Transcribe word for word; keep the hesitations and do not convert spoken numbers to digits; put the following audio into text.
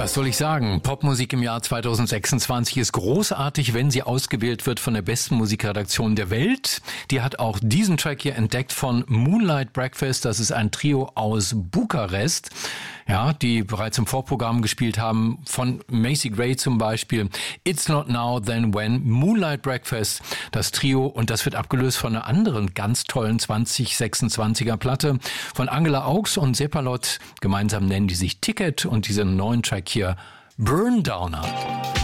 Was soll ich sagen? Popmusik im Jahr zwanzig sechsundzwanzig ist großartig, wenn sie ausgewählt wird von der besten Musikredaktion der Welt. Die hat auch diesen Track hier entdeckt von Moonlight Breakfast. Das ist ein Trio aus Bukarest, ja, die bereits im Vorprogramm gespielt haben, von Macy Gray zum Beispiel. It's Not Now Then When, Moonlight Breakfast, das Trio, und das wird abgelöst von einer anderen ganz tollen zwanzig sechsundzwanziger Platte von Angela Augs und Sepalot. Gemeinsam nennen die sich Ticket und diesen neuen Track hier Burn Downer.